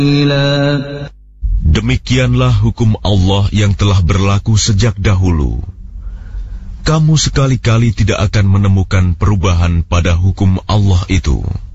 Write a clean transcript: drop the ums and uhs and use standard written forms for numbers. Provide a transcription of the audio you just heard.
Demikianlah hukum Allah yang telah berlaku sejak dahulu. Kamu sekali-kali tidak akan menemukan perubahan pada hukum Allah itu.